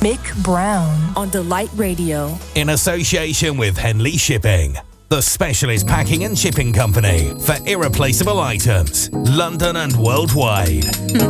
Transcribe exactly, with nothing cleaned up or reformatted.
Mick Brown on Delight Radio. In association with Henley Shipping, the specialist packing and shipping company for irreplaceable items, London and worldwide.